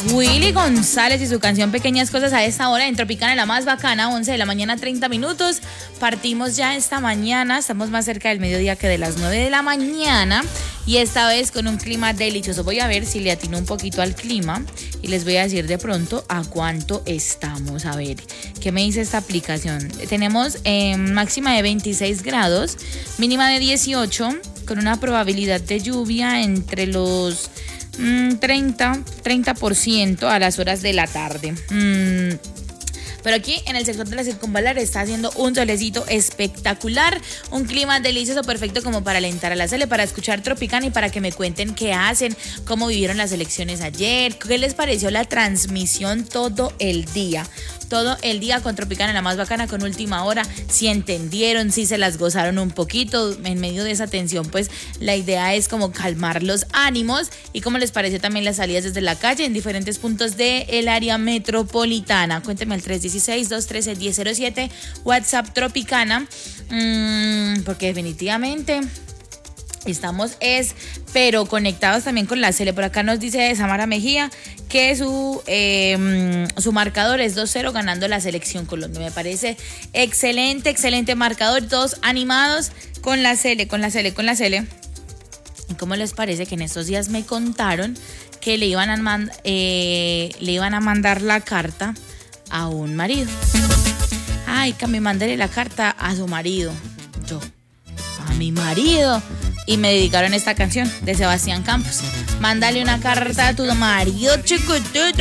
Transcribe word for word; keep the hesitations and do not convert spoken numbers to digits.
Willy González y su canción Pequeñas Cosas a esta hora en Tropicana, la más bacana, once de la mañana, treinta minutos. Partimos ya esta mañana, estamos más cerca del mediodía que de las nueve de la mañana y esta vez con un clima delicioso. Voy a ver si le atino un poquito al clima y les voy a decir de pronto a cuánto estamos. A ver, ¿qué me dice esta aplicación? Tenemos eh, máxima de veintiséis grados, mínima de dieciocho, con una probabilidad de lluvia entre los treinta por ciento a las horas de la tarde. Mm. Pero aquí en el sector de la Circunvalar está haciendo un solecito espectacular, un clima delicioso, perfecto como para alentar a la Cele, para escuchar Tropicana y para que me cuenten qué hacen, cómo vivieron las elecciones ayer, qué les pareció la transmisión todo el día. Todo el día con Tropicana, la más bacana, con Última Hora, si entendieron, si se las gozaron un poquito en medio de esa tensión, pues la idea es como calmar los ánimos y cómo les pareció también las salidas desde la calle en diferentes puntos del área metropolitana. Cuénteme al tres uno seis, dos uno tres, uno cero cero siete, WhatsApp Tropicana, mmm, porque definitivamente estamos es, pero conectados también con la Cele. Por acá nos dice Samara Mejía que su, eh, su marcador es dos cero ganando la selección Colombia. Me parece excelente, excelente marcador. Todos animados con la Cele, con la Cele, con la Cele. ¿Y cómo les parece que en estos días me contaron que le iban a, mand- eh, le iban a mandar la carta a un marido? Ay, que me mandé la carta a su marido. Yo, a mi marido. Y me dedicaron esta canción de Sebastián Campos. Mándale una carta a tu marido, chiquitito.